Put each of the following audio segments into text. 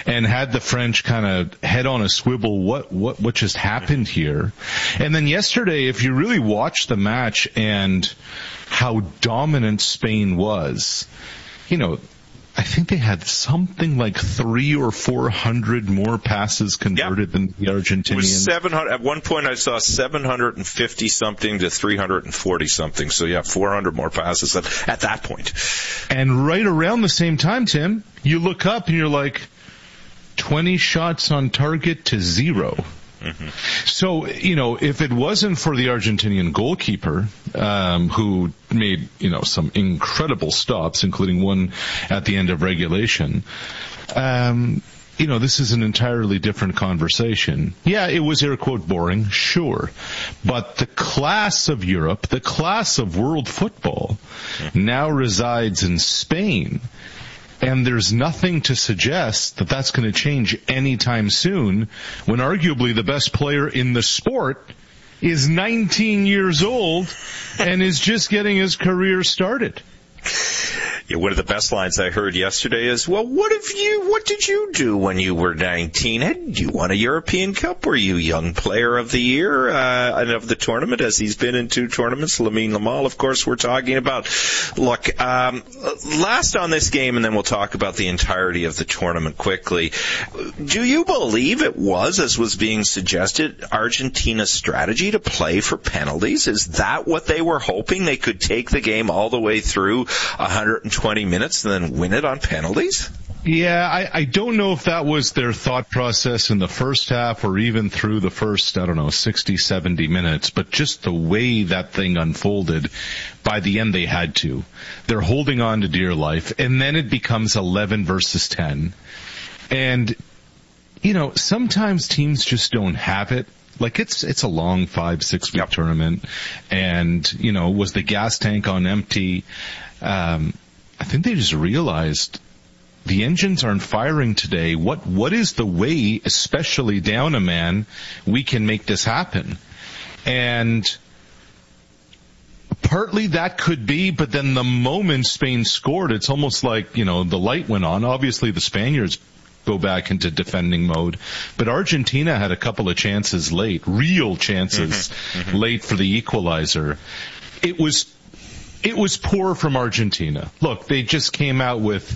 and had the French kind of head on a swivel. What just happened here? And then yesterday, if you really watch the match and how dominant Spain was, I think they had something like 300 or 400 more passes converted than the Argentinians. It was 700. At one point, I saw 750 something to 340 something. So 400 more passes at that point. And right around the same time, Tim, you look up and you're like, 20 shots on target to 0. Mm-hmm. So, if it wasn't for the Argentinian goalkeeper, who made, some incredible stops, including one at the end of regulation, this is an entirely different conversation. Yeah, it was air quote boring, sure. But the class of Europe, the class of world football now resides in Spain. And there's nothing to suggest that that's going to change anytime soon when arguably the best player in the sport is 19 years old and is just getting his career started. Yeah, one of the best lines I heard yesterday is, well, what did you do when you were 19? Had you won a European Cup? Were you Young Player of the Year and of the tournament, as he's been in 2 tournaments? Lamine Yamal, of course, we're talking about. Look, last on this game, and then we'll talk about the entirety of the tournament quickly. Do you believe it was, as was being suggested, Argentina's strategy to play for penalties? Is that what they were hoping? They could take the game all the way through 120 minutes and then win it on penalties? Yeah, I don't know if that was their thought process in the first half or even through the first, 60, 70 minutes, but just the way that thing unfolded, by the end they had to. They're holding on to dear life, and then it becomes 11 versus 10. And, sometimes teams just don't have it. Like it's a long 5-6 week tournament, and, was the gas tank on empty? I think they just realized the engines aren't firing today. What is the way, especially down a man, we can make this happen? And partly that could be, but then the moment Spain scored, it's almost like, the light went on. Obviously the Spaniards go back into defending mode, but Argentina had a couple of chances late, real chances late for the equalizer. It was poor from Argentina. Look, they just came out with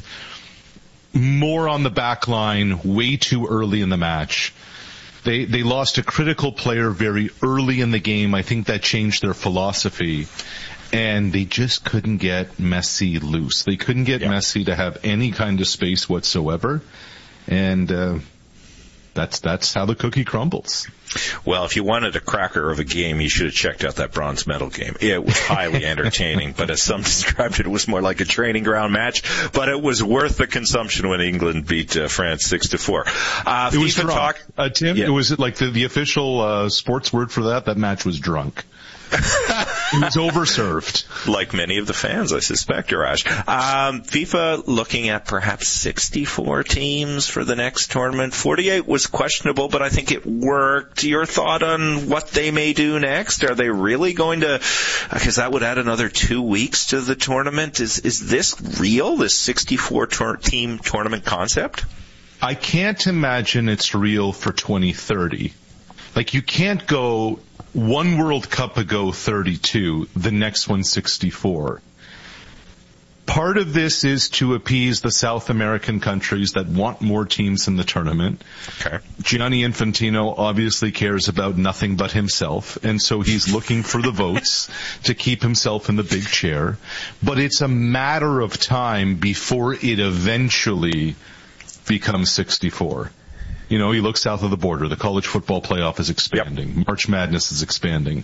more on the back line way too early in the match. They lost a critical player very early in the game. I think that changed their philosophy. And they just couldn't get Messi loose. They couldn't get Messi to have any kind of space whatsoever. And that's how the cookie crumbles. Well, if you wanted a cracker of a game, you should have checked out that bronze medal game. It was highly entertaining, but as some described it, it was more like a training ground match. But it was worth the consumption when England beat France 6-4. It was drunk. Tim, it was like the official sports word for that. That match was drunk. It was overserved. Like many of the fans, I suspect, Arash. FIFA looking at perhaps 64 teams for the next tournament. 48 was questionable, but I think it worked. Your thought on what they may do next? Are they really going to, because that would add another 2 weeks to the tournament. Is this real, this 64 team tournament concept? I can't imagine it's real for 2030. Like, you can't go one World Cup ago 32, the next one 64. Part of this is to appease the South American countries that want more teams in the tournament. Okay. Gianni Infantino obviously cares about nothing but himself, and so he's looking for the votes to keep himself in the big chair. But it's a matter of time before it eventually becomes 64. You look south of the border. The college football playoff is expanding. Yep. March Madness is expanding.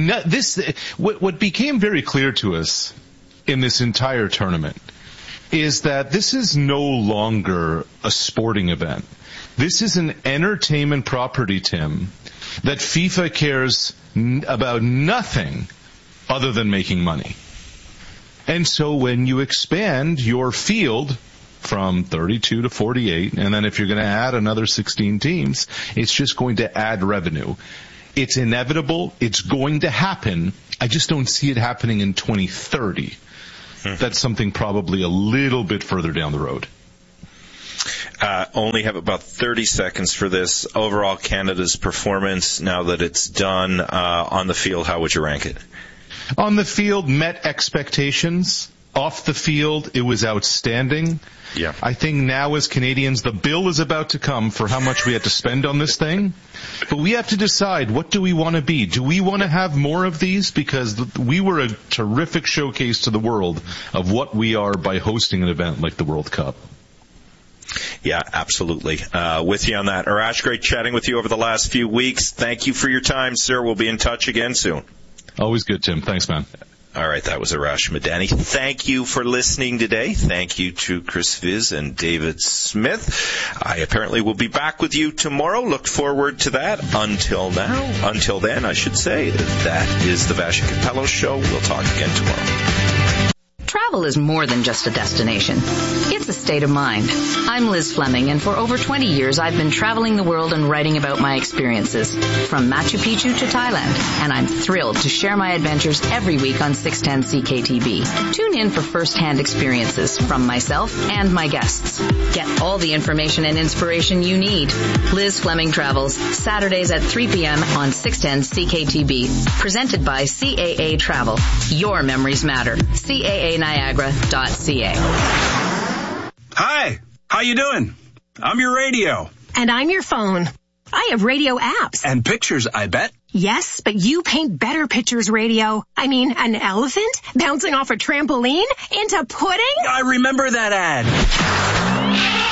What became very clear to us in this entire tournament is that this is no longer a sporting event. This is an entertainment property, Tim, that FIFA cares about nothing other than making money. And so when you expand your field from 32 to 48, and then if you're going to add another 16 teams, it's just going to add revenue. It's inevitable. It's going to happen. I just don't see it happening in 2030. That's something probably a little bit further down the road. Only have about 30 seconds for this. Overall, Canada's performance, now that it's done, on the field, how would you rank it? On the field, met expectations. Off the field, it was outstanding. Yeah. I think now as Canadians, the bill is about to come for how much we had to spend on this thing. But we have to decide, what do we want to be? Do we want to have more of these? Because we were a terrific showcase to the world of what we are by hosting an event like the World Cup. Yeah, absolutely. With you on that. Arash, great chatting with you over the last few weeks. Thank you for your time, sir. We'll be in touch again soon. Always good, Tim. Thanks, man. All right, that was Arash Madani. Thank you for listening today. Thank you to Chris Viz and David Smith. I apparently will be back with you tomorrow. Look forward to that. Until then, I should say, that is the Vassar Capello Show. We'll talk again tomorrow. Travel is more than just a destination. It's a state of mind. I'm Liz Fleming, and for over 20 years I've been traveling the world and writing about my experiences, from Machu Picchu to Thailand, and I'm thrilled to share my adventures every week on 610 CKTB. Tune in for first-hand experiences from myself and my guests. Get all the information and inspiration you need. Liz Fleming Travels, Saturdays at 3 p.m. on 610 CKTB. Presented by CAA Travel. Your memories matter. CAANiagara.ca. Hi, how you doing? I'm your radio. And I'm your phone. I have radio apps. And pictures, I bet. Yes, but you paint better pictures, radio. I mean, an elephant bouncing off a trampoline into pudding? I remember that ad.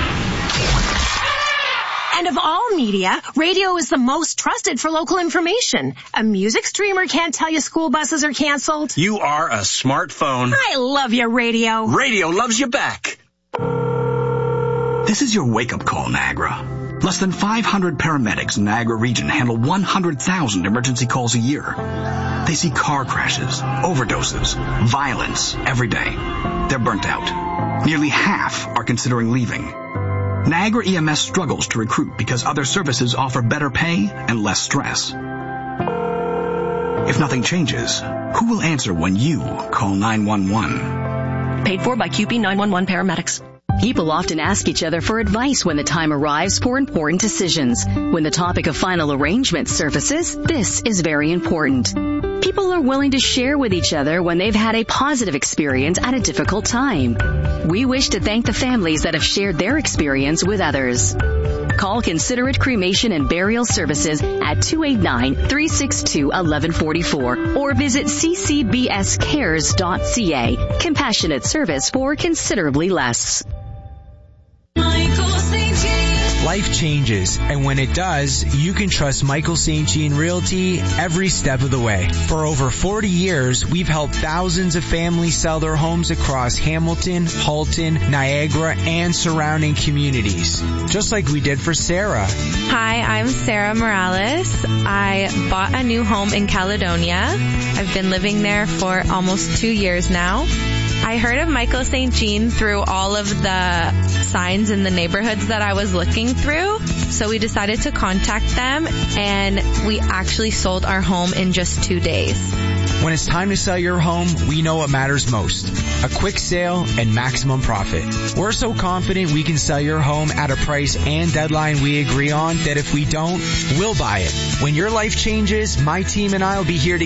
And of all media, radio is the most trusted for local information. A music streamer can't tell you school buses are canceled. You are a smartphone. I love you, radio. Radio loves you back. This is your wake-up call, Niagara. Less than 500 paramedics in Niagara region handle 100,000 emergency calls a year. They see car crashes, overdoses, violence every day. They're burnt out. Nearly half are considering leaving. Niagara EMS struggles to recruit because other services offer better pay and less stress. If nothing changes, who will answer when you call 911? Paid for by QP 911 paramedics. People often ask each other for advice when the time arrives for important decisions. When the topic of final arrangement surfaces, this is very important. People are willing to share with each other when they've had a positive experience at a difficult time. We wish to thank the families that have shared their experience with others. Call Considerate Cremation and Burial Services at 289-362-1144 or visit ccbscares.ca. Compassionate service for considerably less. Life changes, and when it does, you can trust Michael St. Jean Realty every step of the way. For over 40 years, we've helped thousands of families sell their homes across Hamilton, Halton, Niagara, and surrounding communities. Just like we did for Sarah. Hi, I'm Sarah Morales. I bought a new home in Caledonia. I've been living there for almost 2 years now. I heard of Michael St. Jean through all of the signs in the neighborhoods that I was looking through. So we decided to contact them, and we actually sold our home in just 2 days. When it's time to sell your home, we know what matters most. A quick sale and maximum profit. We're so confident we can sell your home at a price and deadline we agree on that if we don't, we'll buy it. When your life changes, my team and I will be here to